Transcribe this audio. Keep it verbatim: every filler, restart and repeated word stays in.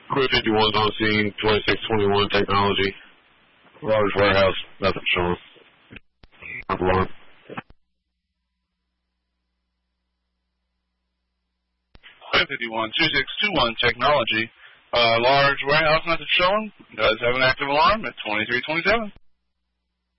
Crew fifty-one's on scene, twenty-six twenty-one technology. Large warehouse, nothing showing. Alarm. fifty-one two six two one technology. Uh, large warehouse, nothing showing. Does have an active alarm at twenty-three twenty-seven.